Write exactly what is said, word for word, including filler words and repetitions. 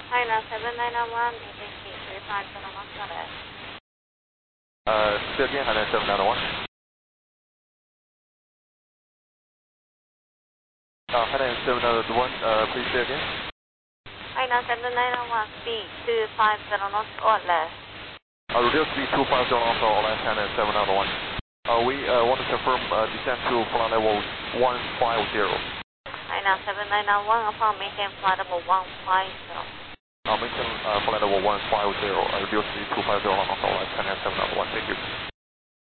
Hi, nine seven nine nine one, maintain speed three five zero one, got it. Uh, say again, Hi nine seven nine one. Uh, Hi nine seven nine one, uh, please say again. Hi, nine seven nine nine one, speed two five zero knots or less. Uh, reduce speed two five zero knots or less, Hi nine seven nine one. Uh, we uh, want to confirm uh, descent to flight level one five zero. Hi, nine seven nine nine one, upon maintain flight level one five zero. Uh, maintain uh, flight level one five zero, uh, reduce speed two five zero knots or less, Hi nine seven nine one, thank you.